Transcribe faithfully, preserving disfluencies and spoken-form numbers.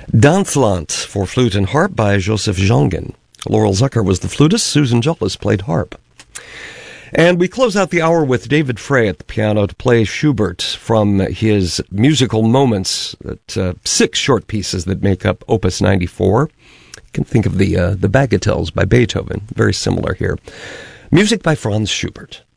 Dansland for flute and harp by Joseph Jongen. Laurel Zucker was the flutist. Susan Jollis played harp. And we close out the hour with David Frey at the piano to play Schubert from his musical moments, that, uh, six short pieces that make up Opus ninety-four. You can think of the uh, the Bagatelles by Beethoven, very similar here. Music by Franz Schubert.